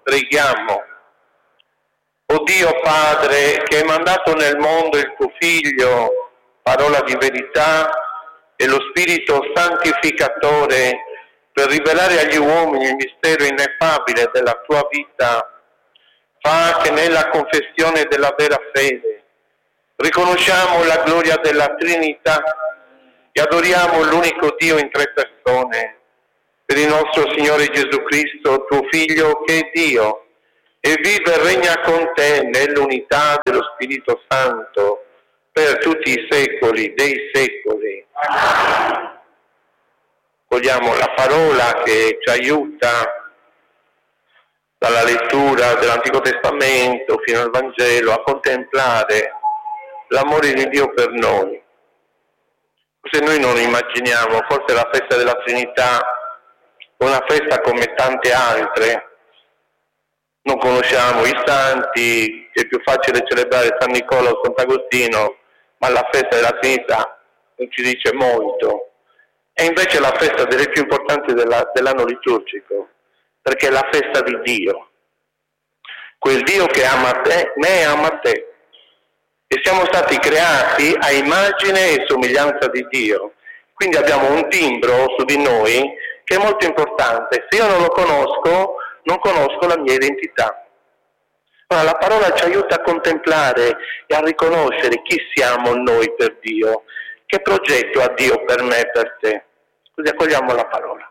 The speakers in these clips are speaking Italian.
Preghiamo. O Dio Padre, che hai mandato nel mondo il tuo Figlio, parola di verità, e lo Spirito Santificatore, per rivelare agli uomini il mistero ineffabile della tua vita, fa che nella confessione della vera fede riconosciamo la gloria della Trinità e adoriamo l'unico Dio in tre persone, per il nostro Signore Gesù Cristo, tuo Figlio, che è Dio, e vive e regna con te nell'unità dello Spirito Santo, per tutti i secoli dei secoli. Cogliamo la parola che ci aiuta dalla lettura dell'Antico Testamento fino al Vangelo a contemplare l'amore di Dio per noi. Se noi non immaginiamo, forse la festa della Trinità è una festa come tante altre. Non conosciamo i santi, è più facile celebrare San Nicola o Sant'Agostino, ma la festa della Trinità non ci dice molto. È invece la festa delle più importanti dell'anno liturgico, perché è la festa di Dio. Quel Dio che ama te, me ama te. E siamo stati creati a immagine e somiglianza di Dio. Quindi abbiamo un timbro su di noi che è molto importante. Se io non lo conosco, non conosco la mia identità. Allora, la parola ci aiuta a contemplare e a riconoscere chi siamo noi per Dio, che progetto ha Dio per me e per te. Così accogliamo la parola.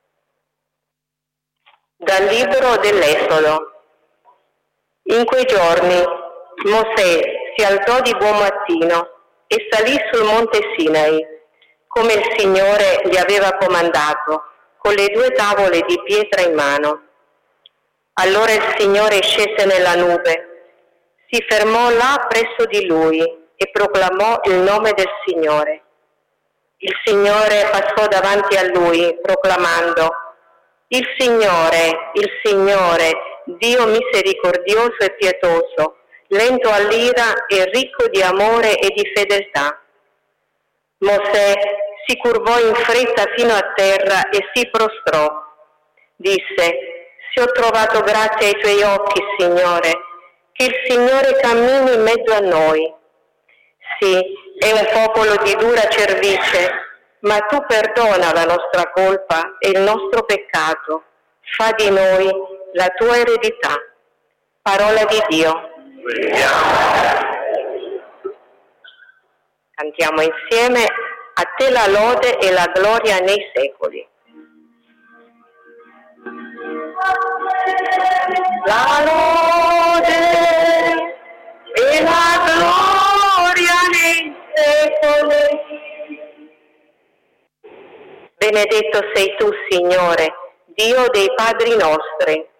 Dal libro dell'Esodo. In quei giorni Mosè si alzò di buon mattino e salì sul monte Sinai, come il Signore gli aveva comandato, con le 2 tavole di pietra in mano. Allora il Signore scese nella nube, si fermò là presso di lui e proclamò il nome del Signore. Il Signore passò davanti a lui, proclamando: il Signore, Dio misericordioso e pietoso, lento all'ira e ricco di amore e di fedeltà. Mosè si curvò in fretta fino a terra e si prostrò. Disse: se ho trovato grazia ai tuoi occhi, Signore, che il Signore cammini in mezzo a noi. Sì, è un popolo di dura cervice, ma tu perdona la nostra colpa e il nostro peccato. Fa di noi la tua eredità. Parola di Dio. Cantiamo insieme: a te la lode e la gloria nei secoli. La lode e la gloria nei secoli. Benedetto sei tu, Signore, Dio dei padri nostri,